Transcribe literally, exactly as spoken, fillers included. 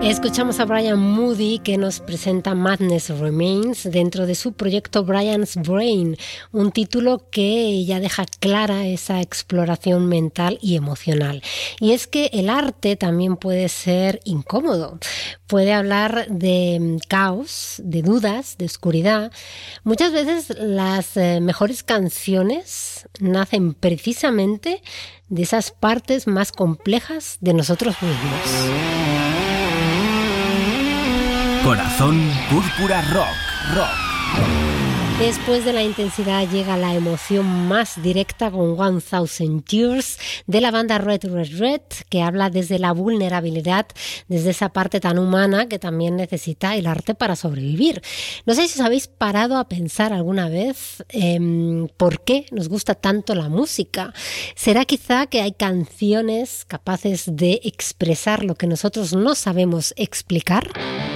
Escuchamos a Brian Moody, que nos presenta Madness Remains dentro de su proyecto Brian's Brain, un título que ya deja clara esa exploración mental y emocional. Y es que el arte también puede ser incómodo, puede hablar de caos, de dudas, de oscuridad. Muchas veces las eh, mejores canciones nacen precisamente de esas partes más complejas de nosotros mismos. Corazón Púrpura Rock, rock. Después de la intensidad llega la emoción más directa con One Thousand Years de la banda Red Red Red, que habla desde la vulnerabilidad, desde esa parte tan humana que también necesita el arte para sobrevivir. No sé si os habéis parado a pensar alguna vez eh, por qué nos gusta tanto la música. ¿Será quizá que hay canciones capaces de expresar lo que nosotros no sabemos explicar?